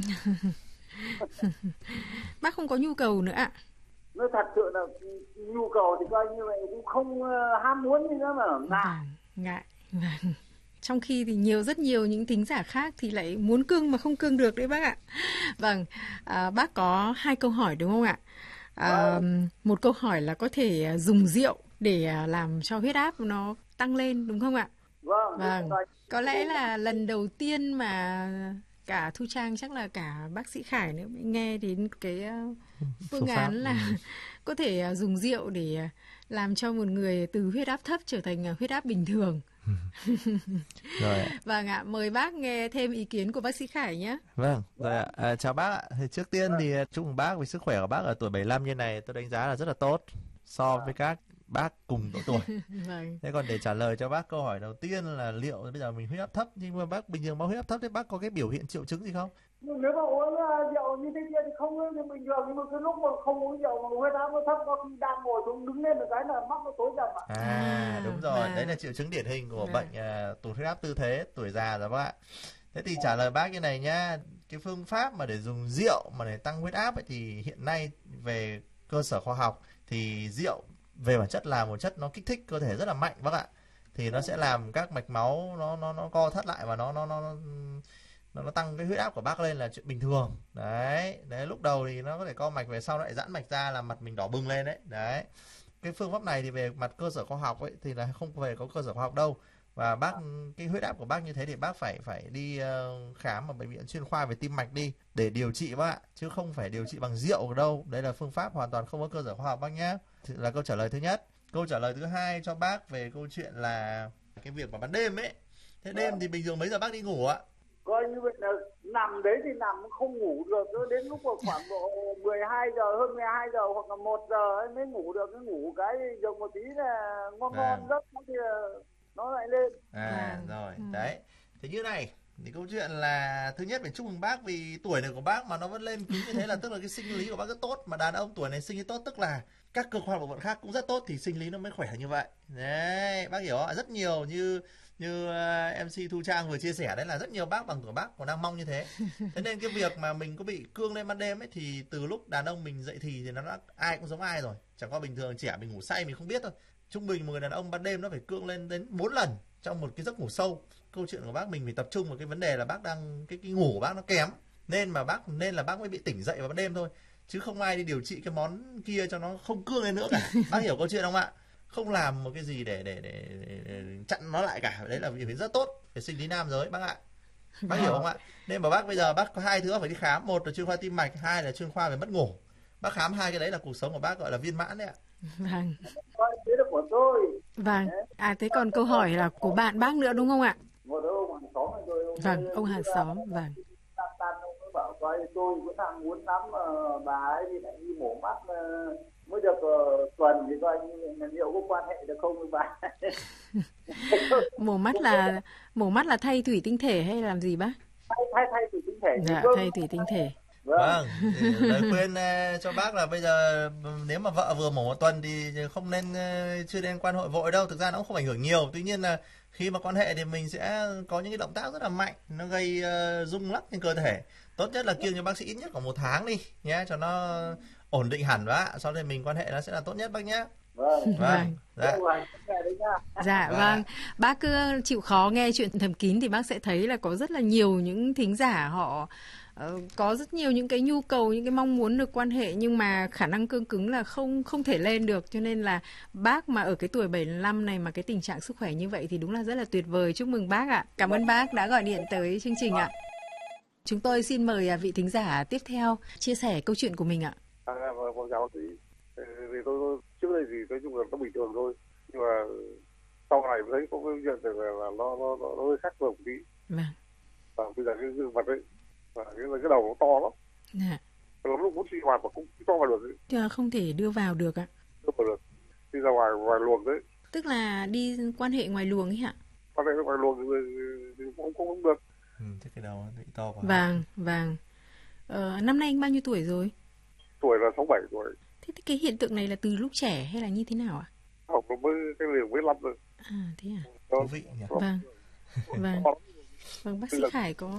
Bác không có nhu cầu nữa ạ? Nói thật sự là nhu cầu thì coi như vậy cũng không ham muốn gì nữa mà ngại. Ngại. Vâng. Trong khi thì rất nhiều những thính giả khác thì lại muốn cưng mà không cưng được đấy bác ạ. Vâng, bác có 2 câu hỏi đúng không ạ? Một câu hỏi là có thể dùng rượu để làm cho huyết áp nó tăng lên đúng không ạ? Vâng. Có lẽ là lần đầu tiên mà cả Thu Trang, chắc là cả bác sĩ Khải nữa mới nghe đến cái phương án là có thể dùng rượu để làm cho một người từ huyết áp thấp trở thành huyết áp bình thường. Rồi. Vâng ạ, mời bác nghe thêm ý kiến của bác sĩ Khải nhé. Vâng, rồi ạ. Chào bác ạ. Thì trước tiên thì chúc mừng bác vì sức khỏe của bác ở tuổi 75 như này, tôi đánh giá là rất là tốt so với các bác cùng độ tuổi. Vâng. Thế còn để trả lời cho bác câu hỏi đầu tiên là liệu bây giờ mình huyết áp thấp, nhưng mà bác bình thường bác huyết áp thấp thì bác có cái biểu hiện triệu chứng gì không? Nếu mà uống rượu như thế kia thì không thì bình thường, nhưng mà cái lúc mà không uống rượu mà huyết áp nó thấp, có khi đang ngồi xuống đứng lên một cái là mắt nó tối dần ạ. Đúng rồi, đấy là triệu chứng điển hình của bệnh tụt huyết áp tư thế tuổi già rồi bác ạ. Thế thì trả lời bác như này nhá, cái phương pháp mà để dùng rượu mà để tăng huyết áp ấy, thì hiện nay về cơ sở khoa học thì rượu về bản chất là một chất nó kích thích cơ thể rất là mạnh bác ạ. Thì nó sẽ làm các mạch máu nó co thắt lại và nó tăng cái huyết áp của bác lên là chuyện bình thường. Đấy, lúc đầu thì nó có thể co mạch, về sau lại giãn mạch ra làm mặt mình đỏ bừng lên đấy. Đấy. Cái phương pháp này thì về mặt cơ sở khoa học ấy thì là không về có cơ sở khoa học đâu. Và bác, cái huyết áp của bác như thế thì bác phải đi khám ở bệnh viện chuyên khoa về tim mạch đi để điều trị bác ạ, chứ không phải điều trị bằng rượu đâu. Đây là phương pháp hoàn toàn không có cơ sở khoa học bác nhé. Là câu trả lời thứ nhất. Câu trả lời thứ hai cho bác về câu chuyện là cái việc mà ban đêm ấy. Thế đêm thì bình thường mấy giờ bác đi ngủ ạ? Coi như vậy là nằm đấy thì nằm không ngủ được, đến lúc mà khoảng độ 12 giờ, hơn 12 giờ hoặc là 1 giờ ấy mới ngủ được. Cái ngủ cái dừng một tí là ngon giấc thì nó lại lên. Rồi, đấy. Thế như này, thì câu chuyện là thứ nhất phải chúc mừng bác vì tuổi này của bác mà nó vẫn lên cứ như thế là tức là cái sinh lý của bác rất tốt. Mà đàn ông tuổi này sinh lý tốt tức là các cơ quan bộ phận khác cũng rất tốt thì sinh lý nó mới khỏe như vậy. Đấy, bác hiểu không? Rất nhiều như MC Thu Trang vừa chia sẻ đấy, là rất nhiều bác bằng tuổi bác còn đang mong như thế. Thế nên cái việc mà mình có bị cương lên ban đêm ấy thì từ lúc đàn ông mình dậy thì nó đã ai cũng giống ai rồi. Chẳng qua bình thường trẻ mình ngủ say mình không biết thôi. Trung bình một người đàn ông ban đêm nó phải cương lên đến 4 lần trong một cái giấc ngủ sâu. Câu chuyện của bác mình phải tập trung vào cái vấn đề là bác đang cái ngủ của bác nó kém, nên là bác mới bị tỉnh dậy vào ban đêm thôi, chứ không ai đi điều trị cái món kia cho nó không cương lên nữa cả. Bác hiểu câu chuyện không ạ? Không làm một cái gì để chặn nó lại cả. Đấy là biểu hiện rất tốt về sinh lý nam giới bác ạ. Bác hiểu không ạ? Nên mà bác bây giờ bác có 2 thứ phải đi khám, một là chuyên khoa tim mạch, 2 là chuyên khoa về mất ngủ. Bác khám 2 cái đấy là cuộc sống của bác gọi là viên mãn đấy ạ. Vâng. Thế là của tôi. Vâng. Thế còn câu hỏi là của bạn bác nữa đúng không ạ? Một ông hàng xóm này tôi. Vâng, ông hàng xóm. Vâng. Ông mới bảo coi tôi cũng đang muốn lắm mà bà ấy thì lại đi mổ mắt mới được tuần thì coi như liệu có quan hệ được không với bà. Mổ mắt là thay thủy tinh thể hay làm gì bác? Thay thủy tinh thể. Dạ, thay thủy tinh thể. Vâng, lời khuyên cho bác là bây giờ nếu mà vợ vừa mổ một tuần thì không nên, chưa nên quan hệ vội đâu. Thực ra nó cũng không ảnh hưởng nhiều. Tuy nhiên là khi mà quan hệ thì mình sẽ có những cái động tác rất là mạnh, nó gây rung lắc trên cơ thể. Tốt nhất là kiêng cho bác sĩ ít nhất khoảng 1 tháng đi nhé, cho nó ổn định hẳn bác. Sau đó mình quan hệ nó sẽ là tốt nhất bác nhé. Vâng. Dạ vâng. Bác cứ chịu khó nghe chuyện thầm kín thì bác sẽ thấy là có rất là nhiều những thính giả họ có rất nhiều những cái nhu cầu, những cái mong muốn được quan hệ nhưng mà khả năng cương cứng là không thể lên được. Cho nên là bác mà ở cái tuổi 75 này mà cái tình trạng sức khỏe như vậy thì đúng là rất là tuyệt vời. Chúc mừng bác ạ. Cảm ơn bác đã gọi điện tới chương trình ạ. Chúng tôi xin mời vị thính giả tiếp theo chia sẻ câu chuyện của mình ạ. Vâng, chào bác sĩ. Thì tôi trước đây thì nói chung là nó bình thường thôi, nhưng mà sau này thấy có cái chuyện là nó hơi khác thường một tí. Vâng. Và bây giờ cái gương mặt ấy và cái đầu nó to lắm. Dạ. Lúc muốn sinh hoạt mà cũng cho vào được ấy. Không thể đưa vào được ạ. Đưa vào được. Đi ra ngoài luồng đấy. Tức là đi quan hệ ngoài luồng ấy ạ? Quan hệ ngoài luồng thì cũng không được. Thế cái đầu nó bị to quá. Vâng. Năm nay anh bao nhiêu tuổi rồi? Tuổi là 67 tuổi. Thế cái hiện tượng này là từ lúc trẻ hay là như thế nào ạ? Học mới cái liều 15 rồi. Thế à? Thú vị nhỉ? Vâng, bác sĩ Khải có